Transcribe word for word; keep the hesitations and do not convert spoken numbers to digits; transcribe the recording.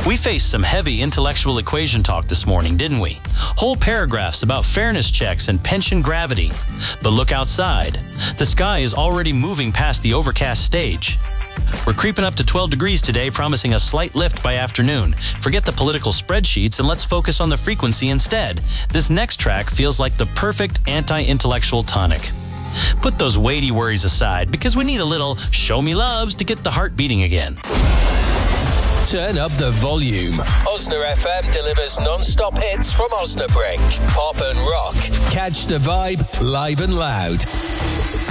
We faced some heavy intellectual equation talk this morning, didn't we? Whole paragraphs about fairness checks and pension gravity. But look outside. The sky is already moving past the overcast stage. We're creeping up to twelve degrees today, promising a slight lift by afternoon. Forget the political spreadsheets and let's focus on the frequency instead. This next track feels like the perfect anti-intellectual tonic. Put those weighty worries aside, because we need a little show me loves to get the heart beating again. Turn up the volume. Osna F M delivers non-stop hits from Osnabrück. Pop and rock. Catch the vibe live and loud.